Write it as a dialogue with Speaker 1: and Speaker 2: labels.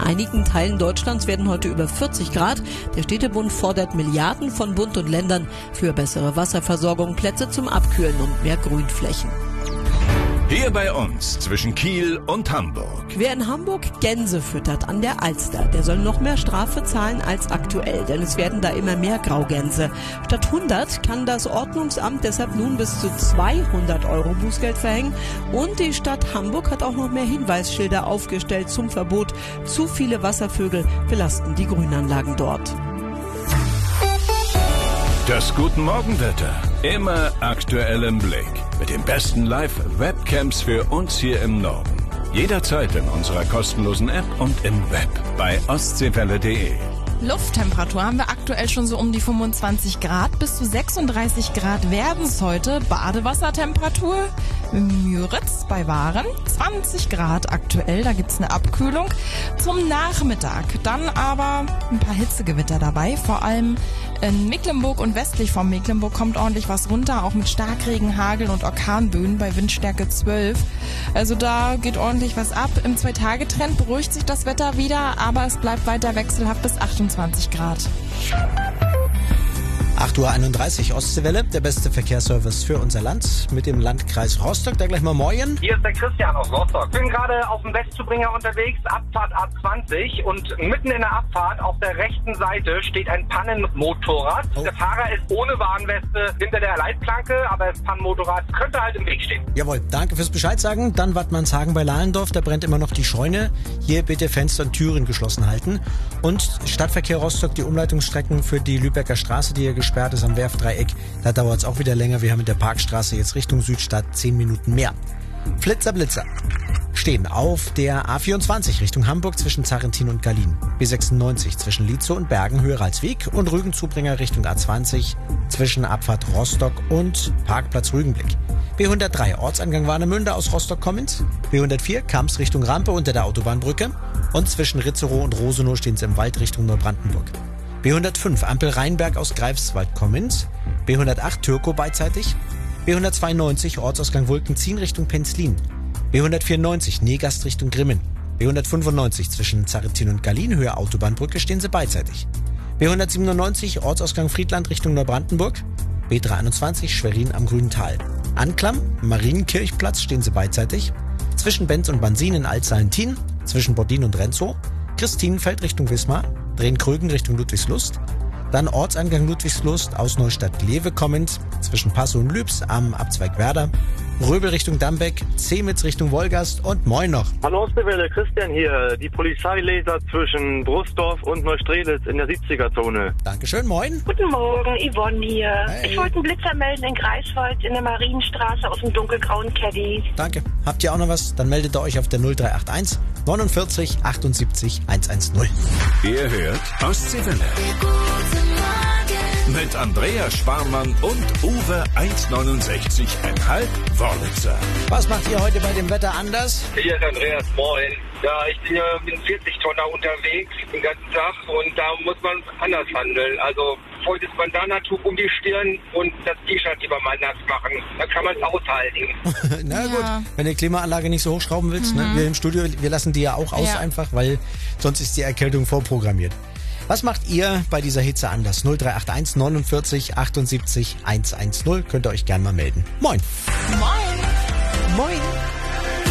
Speaker 1: einigen Teilen Deutschlands werden heute über 40 Grad. Der Städtebund fordert Milliarden von Bund und Ländern für bessere Wasserversorgung, Plätze zum Abkühlen und mehr Grünflächen.
Speaker 2: Hier bei uns zwischen Kiel und Hamburg.
Speaker 1: Wer in Hamburg Gänse füttert an der Alster, der soll noch mehr Strafe zahlen als aktuell, denn es werden da immer mehr Graugänse. Statt 100 kann das Ordnungsamt deshalb nun bis zu 200 € Bußgeld verhängen. Und die Stadt Hamburg hat auch noch mehr Hinweisschilder aufgestellt zum Verbot. Zu viele Wasservögel belasten die Grünanlagen dort.
Speaker 2: Das Guten Morgenwetter. Immer aktuell im Blick. Mit den besten Live-Webcams für uns hier im Norden. Jederzeit in unserer kostenlosen App und im Web bei ostseewelle.de.
Speaker 3: Lufttemperatur haben wir aktuell schon so um die 25 Grad. Bis zu 36 Grad werden es heute. Badewassertemperatur Müritz bei Waren 20 Grad aktuell. Da gibt's eine Abkühlung. Zum Nachmittag dann aber ein paar Hitzegewitter dabei. Vor allem in Mecklenburg und westlich von Mecklenburg kommt ordentlich was runter. Auch mit Starkregen, Hagel und Orkanböen bei Windstärke 12. Also da geht ordentlich was ab. Im 2-Tage-Trend beruhigt sich das Wetter wieder, aber es bleibt weiter wechselhaft bis 28 Grad.
Speaker 4: 8:31 Uhr Ostseewelle, der beste Verkehrsservice für unser Land mit dem Landkreis Rostock. Da gleich mal Moin.
Speaker 5: Hier ist der Christian aus Rostock. Ich bin gerade auf dem Westzubringer unterwegs, Abfahrt A20 und mitten in der Abfahrt auf der rechten Seite steht ein Pannenmotorrad. Oh. Der Fahrer ist ohne Warnweste hinter der Leitplanke, aber das Pannenmotorrad könnte halt im Weg stehen.
Speaker 4: Jawohl, danke fürs Bescheid sagen. Dann Wattmannshagen bei Lahlendorf, da brennt immer noch die Scheune. Hier bitte Fenster und Türen geschlossen halten. Und Stadtverkehr Rostock, die Umleitungsstrecken für die Lübecker Straße, die hier gesperrt ist am Werfdreieck. Da dauert es auch wieder länger. Wir haben in der Parkstraße jetzt Richtung Südstadt 10 Minuten mehr. Blitzer stehen auf der A24 Richtung Hamburg zwischen Zarrentin und Gallien. B96 zwischen Lietzow und Bergen, Höheralsweg und Rügenzubringer Richtung A20 zwischen Abfahrt Rostock und Parkplatz Rügenblick. B103 Ortsangang Warnemünde aus Rostock kommend. B104 Kamps Richtung Rampe unter der Autobahnbrücke. Und zwischen Ritzerow und Rosenow stehen sie im Wald Richtung Neubrandenburg. B105 Ampel Rheinberg aus Greifswald kommend. B108 Türkow beidseitig. B192 Ortsausgang Wulkenziehen Richtung Penzlin. B194 Negast Richtung Grimmen. B195 zwischen Zarrentin und Gallien Höhe Autobahnbrücke stehen sie beidseitig. B197 Ortsausgang Friedland Richtung Neubrandenburg. B321 Schwerin am Grüntal. Anklam Marienkirchplatz stehen sie beidseitig. Zwischen Benz und Bansin in Altsalentin. Zwischen Bordin und Renzow. Christinenfeld Richtung Wismar. Drehen-Krögen Richtung Ludwigslust. Dann Ortseingang Ludwigslust aus Neustadt-Glewe kommend, zwischen Passow und Lübs am Abzweig Werder. Röbel Richtung Dambeck, Zemitz Richtung Wolgast und Moin noch.
Speaker 6: Hallo Ostseewelle, Christian hier. Die Polizeilaser zwischen Brustdorf und Neustrelitz in der 70er-Zone.
Speaker 4: Dankeschön, Moin.
Speaker 7: Guten Morgen, Yvonne hier.
Speaker 4: Hey.
Speaker 7: Ich wollte einen Blitzer melden in Greifswald in der Marienstraße aus dem dunkelgrauen Caddy.
Speaker 4: Danke. Habt ihr auch noch was? Dann meldet ihr euch auf der 0381 49 78 110.
Speaker 2: Ihr hört Ostseewelle. Mit Andrea Sparmann und Uwe 1,69,5 Wörlitzer.
Speaker 4: Was macht ihr heute bei dem Wetter anders?
Speaker 5: Hier ist Andreas, moin. Ja, ich bin ja mit 40-Tonner unterwegs den ganzen Tag und da muss man anders handeln. Also feuchtes Bandana-Tuch um die Stirn und das T-Shirt lieber mal nass machen. Dann kann man es aushalten.
Speaker 4: Na gut, wenn du die Klimaanlage nicht so hochschrauben willst, ne? Wir im Studio, wir lassen die ja auch aus einfach, weil sonst ist die Erkältung vorprogrammiert. Was macht ihr bei dieser Hitze anders? 0381 49 78 110. Könnt ihr euch gerne mal melden. Moin.
Speaker 3: Moin.
Speaker 4: Moin.